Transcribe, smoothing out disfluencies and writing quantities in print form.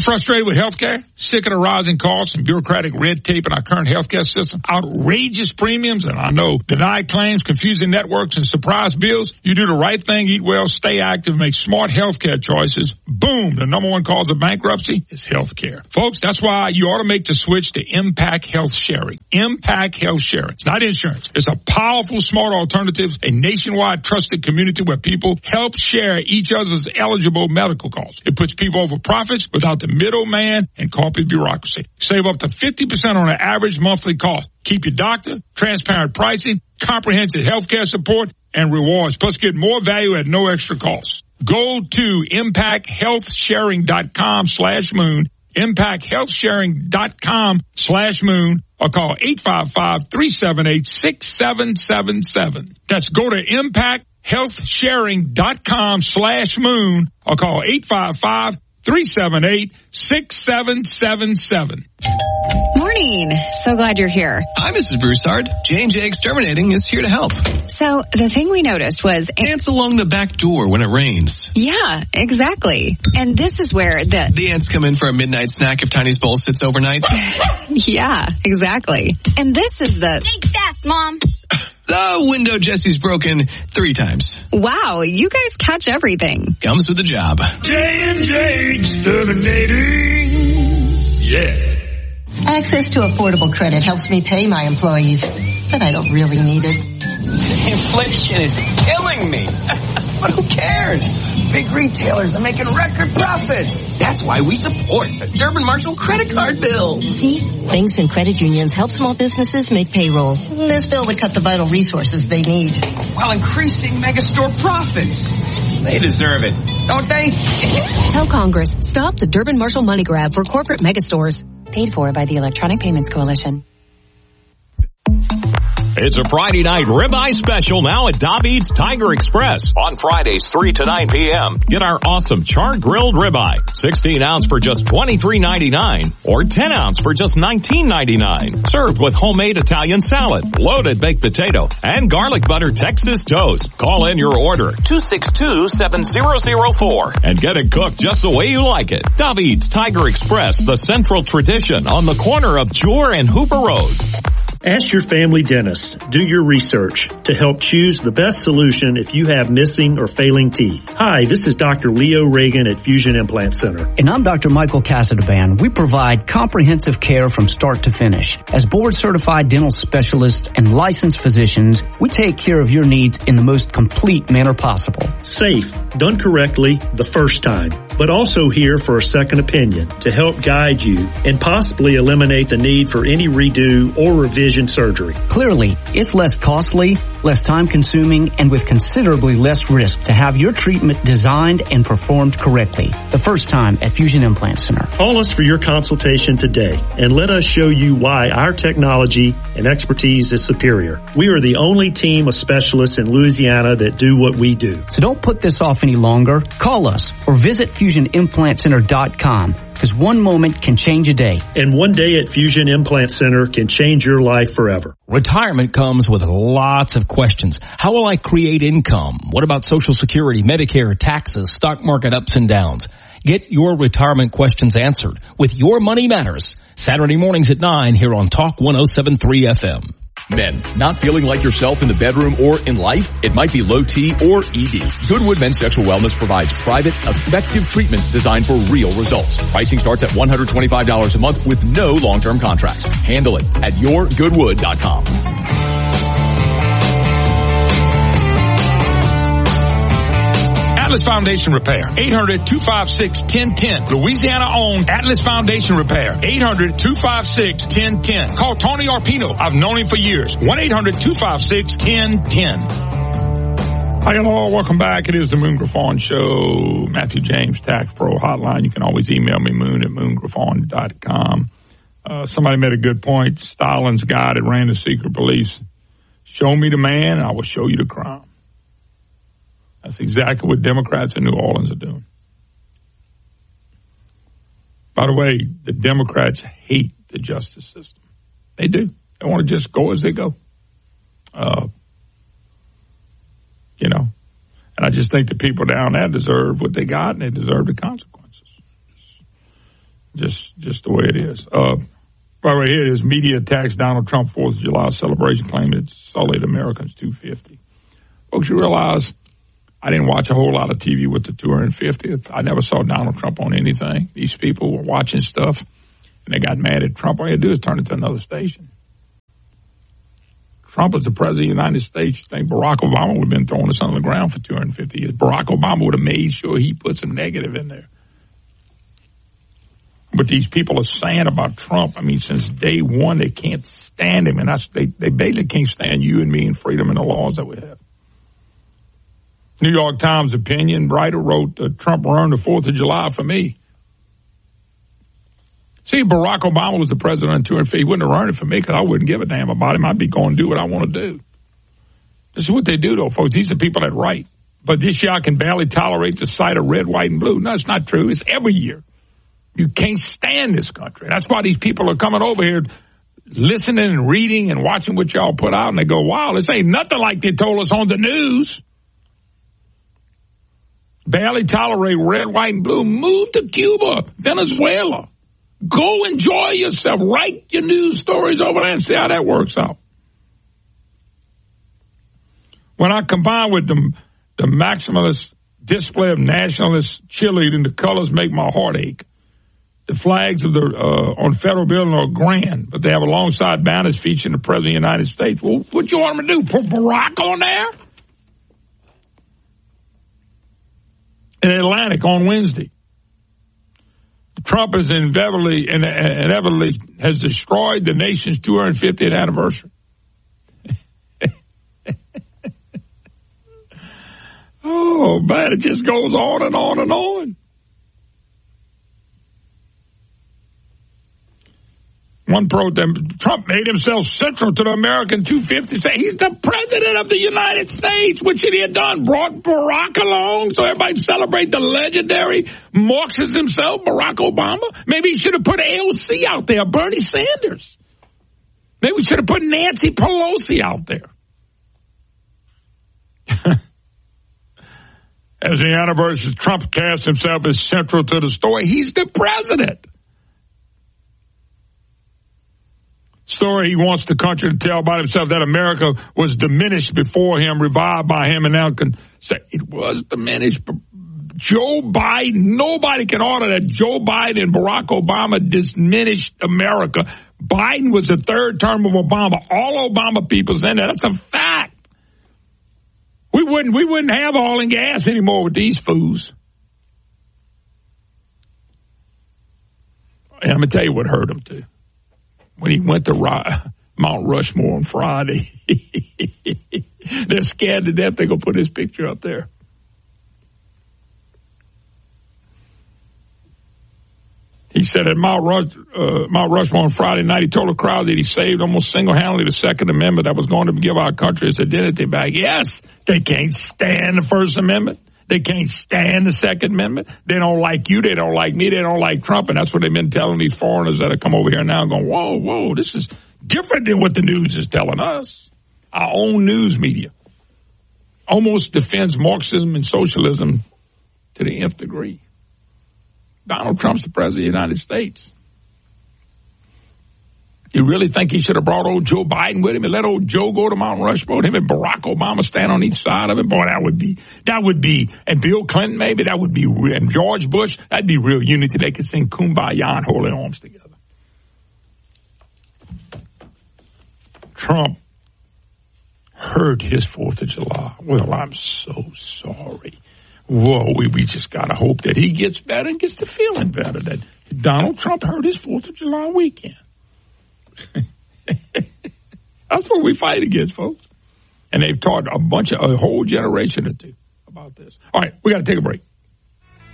Frustrated with healthcare? Sick of the rising costs and bureaucratic red tape in our current healthcare system? Outrageous premiums and I know denied claims, confusing networks, and surprise bills? You do the right thing, eat well, stay active, make smart healthcare choices. Boom! The number one cause of bankruptcy is healthcare. Folks, that's why you ought to make the switch to Impact Health Sharing. Impact Health Sharing. It's not insurance. It's a powerful, smart alternative, a nationwide trusted community where people help share each other's eligible medical costs. It puts people over profits without the middleman and corporate bureaucracy. Save up to 50% on an average monthly cost. Keep your doctor, transparent pricing, comprehensive healthcare support, and rewards. Plus, get more value at no extra cost. Go to impacthealthsharing.com/moon, impacthealthsharing.com/moon, or call 855-378-6777. That's go to impacthealthsharing.com/moon, or call 855-378-6777. Morning. So glad you're here. Hi, Mrs. Broussard. J&J Exterminating is here to help. So the thing we noticed was ants along the back door when it rains. Yeah, exactly. And this is where the ants come in for a midnight snack if Tiny's bowl sits overnight. Yeah, exactly. And this is the think fast, Mom. The window Jesse's broken 3 times. Wow, you guys catch everything. Comes with the job. J&J Exterminating. Yeah. Access to affordable credit helps me pay my employees, but I don't really need it. Inflation is killing me. But who cares? Big retailers are making record profits. That's why we support the Durbin Marshall credit card bill. See? Banks and credit unions help small businesses make payroll. This bill would cut the vital resources they need, while increasing megastore profits. They deserve it, don't they? Tell Congress, stop the Durbin Marshall money grab for corporate megastores. Paid for by the Electronic Payments Coalition. It's a Friday night ribeye special now at David's Tiger Express. On Fridays, 3 to 9 p.m. Get our awesome char-grilled ribeye. 16 ounce for just $23.99 or 10 ounce for just $19.99. Served with homemade Italian salad, loaded baked potato, and garlic butter Texas toast. Call in your order, 262-7004, and get it cooked just the way you like it. David's Tiger Express, the central tradition on the corner of Jewar and Hooper Road. Ask your family dentist. Do your research to help choose the best solution if you have missing or failing teeth. Hi, this is Dr. Leo Reagan at Fusion Implant Center. And I'm Dr. Michael Casadban. We provide comprehensive care from start to finish. As board-certified dental specialists and licensed physicians, we take care of your needs in the most complete manner possible. Safe, done correctly the first time, but also here for a second opinion to help guide you and possibly eliminate the need for any redo or revision surgery. Clearly, it's less costly, less time-consuming, and with considerably less risk to have your treatment designed and performed correctly. The first time at Fusion Implant Center. Call us for your consultation today and let us show you why our technology and expertise is superior. We are the only team of specialists in Louisiana that do what we do. So don't put this off any longer. Call us or visit FusionImplantCenter.com. Because one moment can change a day. And one day at Fusion Implant Center can change your life forever. Retirement comes with lots of questions. How will I create income? What about Social Security, Medicare, taxes, stock market ups and downs? Get your retirement questions answered with Your Money Matters. Saturday mornings at 9 here on Talk 107.3 FM. Men, not feeling like yourself in the bedroom or in life? It might be low T or ED. Goodwood Men's Sexual Wellness provides private, effective treatment designed for real results. Pricing starts at $125 a month with no long-term contracts. Handle it at yourgoodwood.com. Atlas Foundation Repair, 800-256-1010. Louisiana-owned Atlas Foundation Repair, 800-256-1010. Call Tony Arpino. I've known him for years. 1-800-256-1010. Hi, hello. Welcome back. It is the Moon Griffon Show. Matthew James Tax Pro Hotline. You can always email me, moon@moongriffon.com. Somebody made a good point. Stalin's guy that ran the secret police. Show me the man, and I will show you the crime. That's exactly what Democrats in New Orleans are doing. By the way, the Democrats hate the justice system. They do. They want to just go as they go. And I just think the people down there deserve what they got, and they deserve the consequences. Just the way it is. By the way, here it is. Media attacks Donald Trump 4th of July celebration, claim it sullied Americans 250. Folks, you realize I didn't watch a whole lot of TV with the 250th. I never saw Donald Trump on anything. These people were watching stuff, and they got mad at Trump. All you had to do is turn it to another station. Trump is the president of the United States. I think Barack Obama would have been throwing us on the ground for 250 years. Barack Obama would have made sure he put some negative in there. But these people are saying about Trump, I mean, since day one, they can't stand him. And they basically can't stand you and me and freedom and the laws that we have. New York Times opinion writer wrote, Trump ruined the 4th of July for me. See, Barack Obama was the president on 250. He wouldn't have ruined it for me because I wouldn't give a damn about him. I'd be going to do what I want to do. This is what they do, though, folks. These are people that write. But this year I can barely tolerate the sight of red, white, and blue. No, it's not true. It's every year. You can't stand this country. That's why these people are coming over here listening and reading and watching what y'all put out, and they go, wow, this ain't nothing like they told us on the news. Barely tolerate red, white, and blue. Move to Cuba, Venezuela. Go enjoy yourself. Write your news stories over there and see how that works out. When I combine with the maximalist display of nationalist cheerleading, the colors make my heart ache. The flags of on federal building are grand, but they have alongside banners featuring the President of the United States. Well, what you want them to do? Put Barack on there? In Atlantic on Wednesday, Trump is inevitably has destroyed the nation's 250th anniversary. Oh, man, it just goes on and on and on. One Trump made himself central to the American 250. He's the president of the United States. What should he have done? Brought Barack along so everybody celebrate the legendary Marxist himself, Barack Obama? Maybe he should have put AOC out there, Bernie Sanders. Maybe we should have put Nancy Pelosi out there. As the anniversary, Trump cast himself as central to the story. He's the president. Story he wants the country to tell about himself, that America was diminished before him, revived by him, and now can say it was diminished. Joe Biden, nobody can order that Joe Biden and Barack Obama diminished America. Biden was the third term of Obama. All Obama people saying that. That's a fact. We wouldn't have oil and gas anymore with these fools. And I'm going to tell you what hurt him, too. When he went to Mount Rushmore on Friday, they're scared to death they're going to put his picture up there. He said at Mount Rushmore on Friday night, he told the crowd that he saved almost single-handedly the Second Amendment that was going to give our country its identity back. Yes, they can't stand the First Amendment. They can't stand the Second Amendment. They don't like you. They don't like me. They don't like Trump. And that's what they've been telling these foreigners that have come over here now going, whoa, this is different than what the news is telling us. Our own news media almost defends Marxism and socialism to the nth degree. Donald Trump's the president of the United States. You really think he should have brought old Joe Biden with him and let old Joe go to Mount Rushmore? Him and Barack Obama stand on each side of him? Boy, that would be, and Bill Clinton maybe, that would be, and George Bush, that'd be real unity. They could sing Kumbaya and hold their arms together. Trump hurt his 4th of July. Well, I'm so sorry. Whoa, we just got to hope that he gets better and gets to feeling better, that Donald Trump hurt his 4th of July weekend. That's what we fight against, folks. And they've taught a whole generation or two about this. All right, we got to take a break.